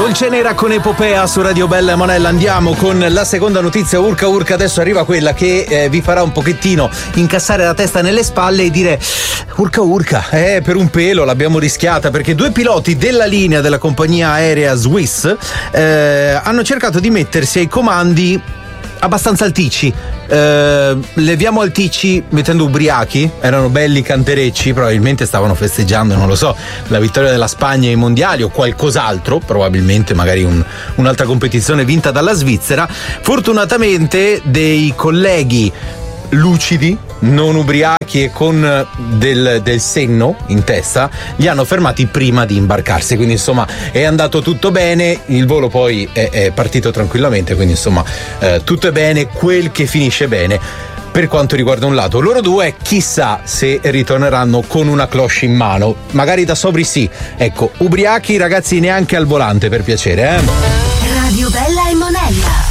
Dolce Nera con Epopea su Radio Bella Monella. Andiamo con la seconda notizia. Urca urca, adesso arriva quella che vi farà un pochettino incassare la testa nelle spalle e dire urca urca, per un pelo l'abbiamo rischiata, perché due piloti della linea della compagnia aerea Swiss hanno cercato di mettersi ai comandi abbastanza alticci. Leviamo alticci mettendo ubriachi, erano belli canterecci, probabilmente stavano festeggiando, non lo so, la vittoria della Spagna ai mondiali o qualcos'altro, probabilmente magari un'altra competizione vinta dalla Svizzera. Fortunatamente dei colleghi lucidi, non ubriachi e con del senno in testa li hanno fermati prima di imbarcarsi, quindi insomma è andato tutto bene, il volo poi è partito tranquillamente, quindi insomma tutto è bene quel che finisce bene per quanto riguarda un lato. Loro due chissà se ritorneranno con una cloche in mano, magari da sobri sì, ecco, ubriachi ragazzi neanche al volante, per piacere. Radio